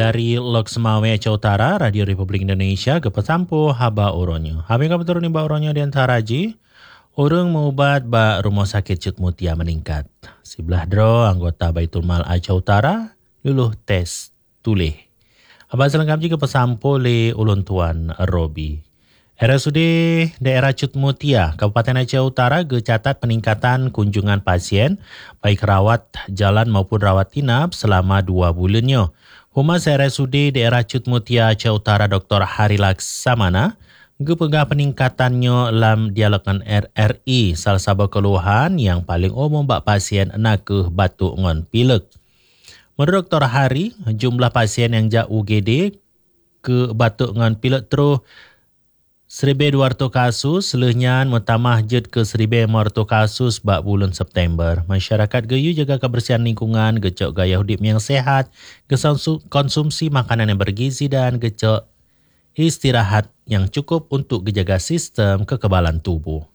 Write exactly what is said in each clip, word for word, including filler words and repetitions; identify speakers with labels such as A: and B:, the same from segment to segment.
A: dari Lok Semawe Aceh Utara, Radio Republik Indonesia, ke pesampu haba uronyo. Habis kamu turun ba uronyo di antara ji, urung mengubat ba rumah sakit Cut Mutia meningkat. Sebelah dro anggota Baitul Mal Aceh Utara, luluh tes tulih. Abang selengkap juga pesampu le ulun tuan Robi. R S U D daerah Cut Mutia, Kabupaten Aceh Utara gecatat peningkatan kunjungan pasien baik rawat jalan maupun rawat inap selama dua bulannya. Humas R S U D daerah Cut Mutia Aceh Utara Doktor Hari Laksamana gepegah peningkatannya dalam dialog dengan R R I. Salah satu keluhan yang paling umum bak pasien nak ke batuk ngon pilek. Menurut Doktor Hari, jumlah pasien yang jak U G D ke batuk ngon pilek terus seribu dua ratus kasus, selehnya mutamah jed ke seribu lima ratus kasus bak bulan September. Masyarakat geyu jaga kebersihan lingkungan, gecok gaya hidup yang sehat, konsumsi makanan yang bergizi dan gecok istirahat yang cukup untuk menjaga sistem kekebalan tubuh.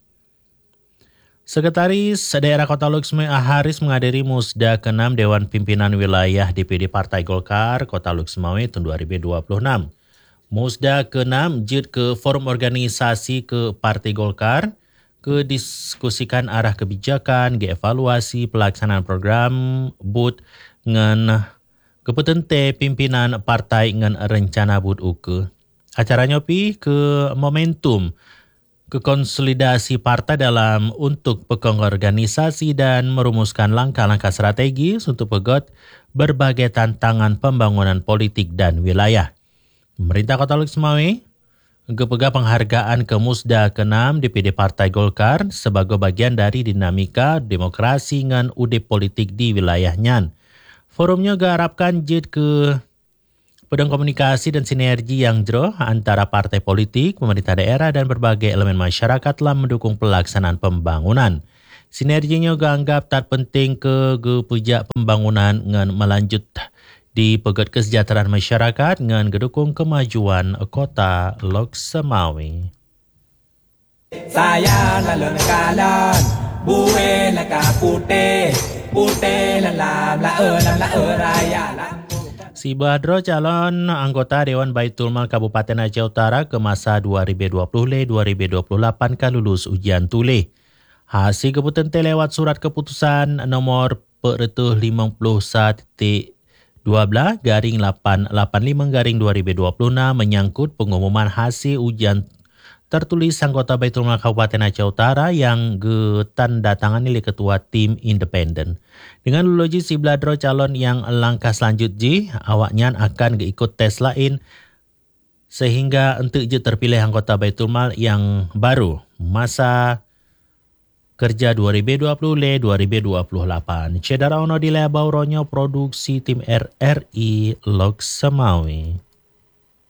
A: Sekretaris Daerah Kota Lok Semawe Haris menghadiri Musda keenam Dewan Pimpinan Wilayah D P D Partai Golkar Kota Lok Semawe tahun dua ribu dua puluh enam. Musda keenam jid ke forum organisasi ke Partai Golkar ke diskusikan arah kebijakan, ke evaluasi pelaksanaan program bud ngan kepetente pimpinan partai ngan rencana bud uke. Acaranya pi ke momentum ke konsolidasi partai dalam untuk pekong organisasi dan merumuskan langkah-langkah strategis untuk pegot berbagai tantangan pembangunan politik dan wilayah. Pemerintah Kota Lok Semawe gepegah penghargaan ke Musda keenam D P D Partai Golkar sebagai bagian dari dinamika demokrasi ngan udip politik di wilayahnya. Forumnya geharapkan jid ke pedang komunikasi dan sinergi yang jero antara partai politik, pemerintah daerah dan berbagai elemen masyarakat dalam mendukung pelaksanaan pembangunan. Sinerginya geanggap tak penting ke gepujak pembangunan ngan melanjut di pegot kesejahteraan masyarakat dengan gedukung kemajuan kota Lok Semawe.
B: Saya lalun kalan, buwe laka putih, putih lalam la elam la raya la.
A: Si Badro calon anggota Dewan Baitul Mal Kabupaten Aceh Utara ke masa dua ribu dua puluh sampai dua ribu dua puluh delapan kan lulus ujian tulih. Hasil keputusan lewat surat keputusan nomor peretuh lima puluh satu dua belas garing lapan lapan lima garing dua ribu dua puluh enam menyangkut pengumuman hasil ujian tertulis anggota Baitul Mal Kabupaten Aceh Utara yang getandatangani oleh ketua tim independen. Dengan luluji si bladro calon yang langkah selanjutnya, awaknya akan geikut tes lain sehingga untuk je terpilih anggota Baitul Mal yang baru masa kerja dua ribu dua puluh sampai dua ribu dua puluh delapan. Cedera ono di Lebauronyo produksi tim R R I Lok Semawe.